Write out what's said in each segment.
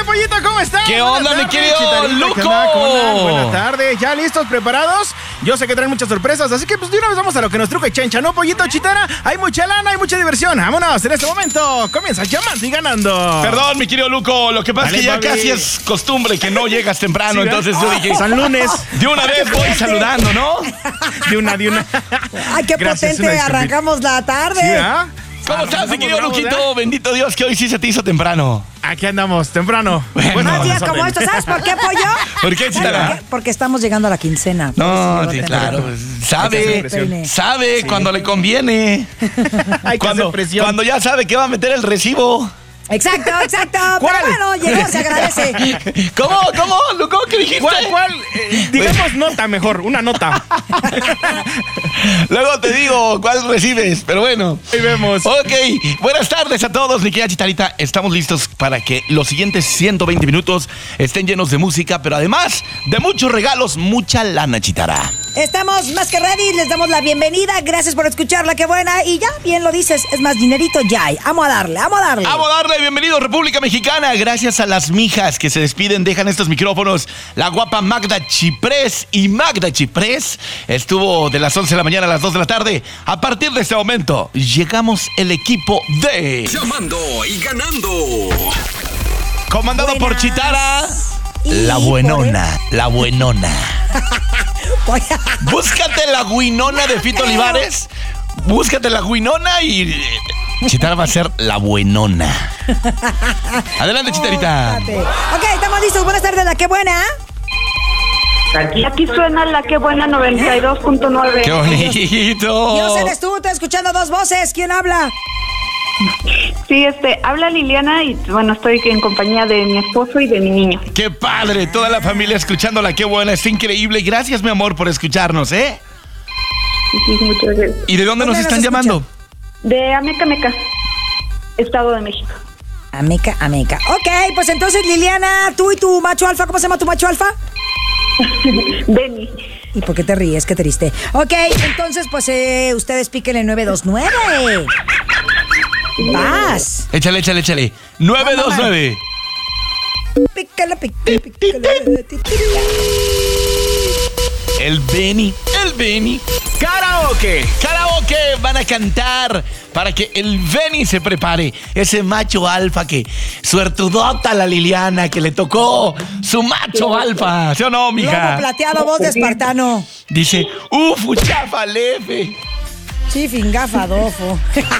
Pollito? ¿Cómo estás? ¿Qué onda, mi querido Luco? Buenas tardes, ¿ya listos, preparados? Yo sé que traen muchas sorpresas, así que pues de una vez vamos a lo que nos truca y chencha, ¿no, Pollito, Chitara? Hay mucha lana, hay mucha diversión. Vámonos, en este momento comienza llamando y ganando. Perdón, mi querido Luco, lo que pasa es que ya papi. casi es costumbre que no llegas temprano, Sí, entonces yo dije... San Lunes. De una vez voy saludando, ¿no? De una. Ay, qué Gracias, potente, una disculpita. arrancamos la tarde. ¿Sí, ah? ¿Cómo estás, mi querido Bravos, Luquito? Bendito Dios que hoy sí se te hizo temprano. Aquí andamos, temprano. Bueno, Más días desorden. como estos, ¿sabes por qué, Pollo? ¿Por qué, Chitara? ¿Por qué? Porque estamos llegando a la quincena. No, Pues, sí, lo claro. tengo. Sabe, sabe cuando le conviene. Hay que hacer presión. Cuando ya sabe que va a meter el recibo. Exacto. ¿Cuál? Pero bueno, llegó, se agradece. ¿Cómo, Luco? ¿Qué dijiste? ¿Cuál? Digamos nota mejor, una nota. Luego te digo cuál recibes, pero bueno. Ahí vemos. Ok, buenas tardes a todos, mi querida Chitarita. Estamos listos para que los siguientes 120 minutos estén llenos de música, pero además de muchos regalos, mucha lana, Chitara. Estamos más que ready, les damos la bienvenida. Gracias por escucharla, qué buena. Y ya, bien lo dices, es más dinerito ya hay. Vamos a darle. Vamos a darle bienvenido, República Mexicana. Gracias a las mijas que se despiden, dejan estos micrófonos. La guapa Magda Chiprés. Y Magda Chiprés estuvo de las 11 de la mañana a las 2 de la tarde. A partir de este momento, llegamos el equipo de... Llamando y ganando. Comandado por Buenas. Chitara. Y La buenona, la buenona. por- Búscate la guinona de Fito creo. Olivares. Búscate la guinona y Chitara va a ser la buenona. Adelante, Chitarita. Espérate. Ok, estamos listos. Buenas tardes, la qué buena. Aquí suena la que buena 92.9. ¡Qué bonito! Dios eres tú, estoy escuchando dos voces. ¿Quién habla? Sí, habla Liliana y bueno, estoy en compañía de mi esposo y de mi niño. ¡Qué padre! Toda la familia escuchándola, qué buena, está increíble. Gracias, mi amor, por escucharnos, ¿eh? Sí, muchas gracias. ¿Y de dónde nos ¿Dónde están nos llamando? De Amecameca, Estado de México. Ameca. Ok, pues entonces, Liliana, tú y tu macho alfa, ¿cómo se llama tu macho alfa? Deni. ¿Y por qué te ríes? Qué triste. Ok, entonces, pues ustedes píquenle 929. Vas. Échale. 929. Pícale. El Beni. ¡Karaoke! Karaoke van a cantar para que el Beni se prepare. Ese macho alfa que suertudota la Liliana, que le tocó su macho alfa. ¿Sí o no, Lobo mija? plateado, voz de espartano. Dice, chafa, lefe. Chifin, gafadofo.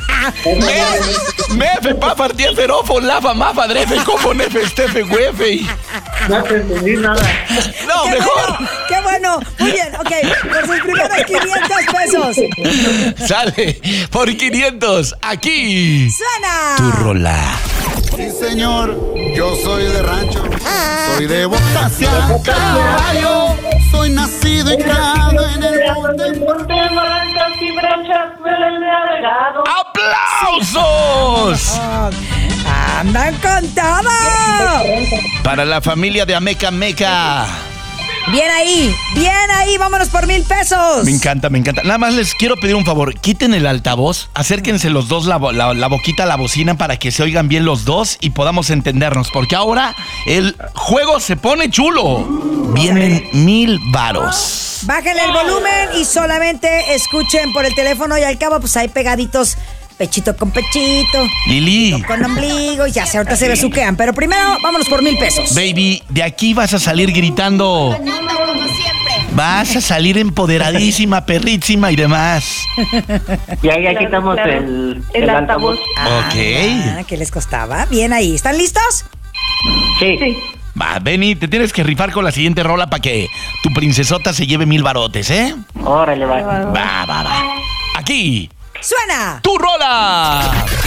Mefe, papa, ferofo, lafa, mafa, drefe, copo, nefe, estefe, huefe. No te entendí nada. No, Qué mejor. bueno, qué bueno. Muy bien, ok. Por sus primeros 500 pesos. Sale por 500. Aquí. ¡Suena! Tu rola. Sí, señor, yo soy de rancho, soy de Bocacia, caballo, soy nacido y criado en el monte. ¡Aplausos! ¡Andan con todo! Para la familia de Ameca Meca. Bien ahí, vámonos por 1,000 pesos. Me encanta. Nada más les quiero pedir un favor. Quiten el altavoz, acérquense los dos la boquita a la bocina para que se oigan bien los dos y podamos entendernos. Porque ahora el juego se pone chulo. Vienen 1,000 varos. Bájenle el volumen y solamente escuchen por el teléfono y al cabo pues hay pegaditos pechito con pechito, Lili, con ombligo y ya ahorita se besuquean. Pero primero vámonos por 1,000 pesos. baby, de aquí vas a salir gritando. Vas a salir empoderadísima, perrísima y demás. Y ahí ya quitamos el altavoz. Ok. ¿Qué les costaba? Bien ahí. ¿Están listos? Sí. Va, Benny, te tienes que rifar con la siguiente rola para que tu princesota se lleve 1,000 varotes, ¿eh? Órale, va. Va. Aquí, ¡Suena! tu rola.